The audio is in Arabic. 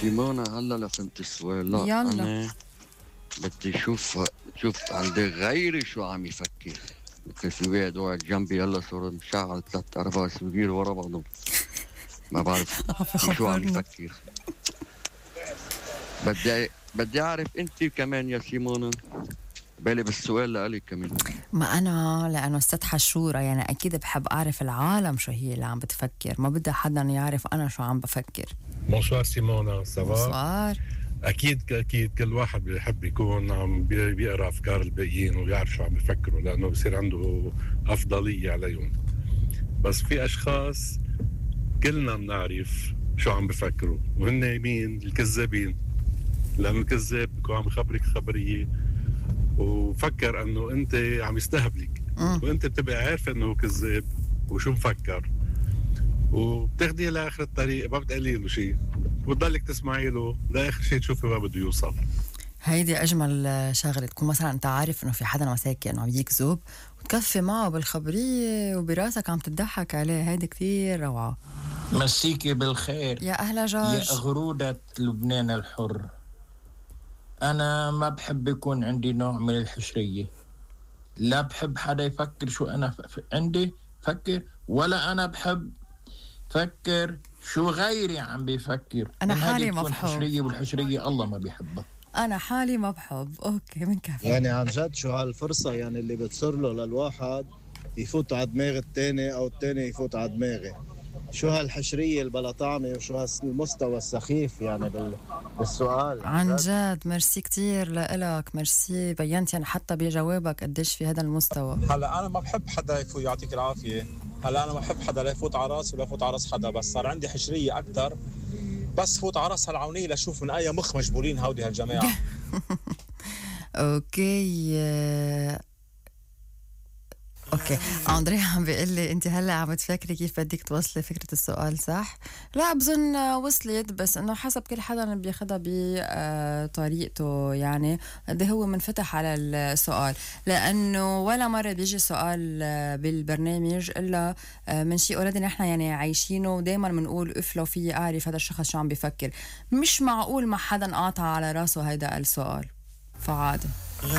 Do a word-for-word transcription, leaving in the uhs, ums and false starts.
سيمونة هلا لفهمت السؤال. لا يلا. أنا بدي أشوف شوف عند غيري شو عم يفكر. مثل في واحد قاعد جنبي هلا صار مشغل ثلاث أربع سوير ورا بعضهم، ما بعرف عم شو عم يخبرني. يفكر. بدي بدي أعرف أنت كمان يا سيمونة، بالي بالسؤال لإلي كمان. ما أنا لأنه ست حشورة يعني أكيد بحب أعرف العالم شو هي اللي عم بتفكر، ما بدي حدا يعرف أنا شو عم بفكر. بونسوار سيمونا، سافا؟ صار اكيد اكيد كل واحد بيحب يكون عم بي- بيقرا افكار الباقيين ويعرف شو عم بيفكروا، لانه بصير عنده افضليه عليهم. بس في اشخاص كلنا بنعرف شو عم بفكروا، وهن مين؟ الكذابين. لانه الكذاب بيكون عم يخبرك خبريه وفكر انه انت عم يستهبلك، مم. وانت بتبقى عارف انه كذاب وشو مفكر، وبتاخديه لاخر الطريق، ما بتقولي له شيء وبتضلك تسمعي له لاخر شيء تشوفي وين بده يوصل. هيدي أجمل آه، شغلة، تكون مثلا أنت عارف إنه في حدا مساكي إنه عم يكذب وتكفي معه بالخبرية وبراسك عم تضحك عليه، هيدي كتير روعة. مسيكي بالخير يا أهلا يا جورج. غرودة لبنان الحر. أنا ما بحب يكون عندي نوع من الحشرية، لا بحب حدا يفكر شو أنا ف... ف- عندي فكر، ولا أنا بحب فكر شو غيري عم بيفكر. أنا من هذه حالي تكون مفحوط. حشرية، والحشرية الله ما بيحبها. أنا حالي ما بحب. أوكي من كفي. يعني عن جد شو هالفرصة يعني اللي بتصير له للواحد يفوت على دماغ التاني أو التاني يفوت على دماغي. شو هالحشرية البلا طعمة وشو هالمستوى السخيف يعني بال... بالسؤال. عن جد ميرسي كتير لإلك، ميرسي بينت يعني حتى بجوابك قديش في هذا المستوى. هلا انا ما بحب حدا يفوت، يعطيك العافيه. هلا انا ما بحب حدا لا يفوت على راسي ولا يفوت على راس حدا، بس صار عندي حشريه اكثر، بس فوت على راس هالعونيه لشوف من اي مخ مجبولين هودي هالجماعه. اوكي آه، اوكي اندري عم بيقول لي انت هلا عم تفكري كيف بدك توصلي فكره السؤال، صح؟ لا بظن آه، وصلت، بس انه حسب كل حدا بياخدها بطريقته، يعني قد إيه هو منفتح على السؤال، لانه ولا مره بيجي سؤال آه، بالبرنامج الا آه، من شيء اوريدي نحن يعني عايشينه، ودائما بنقول اف لو في اعرف هذا الشخص شو عم بيفكر. مش معقول ما حدا قاطع على راسه هيدا السؤال، فعادي.